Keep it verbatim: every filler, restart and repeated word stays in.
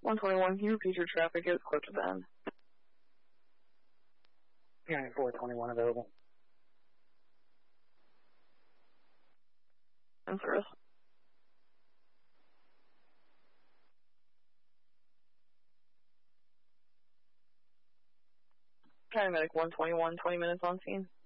one twenty-one, can you repeat your traffic? It was close to the end. Unit four twenty-one available. In service. Paramedic one twenty-one, twenty minutes on scene.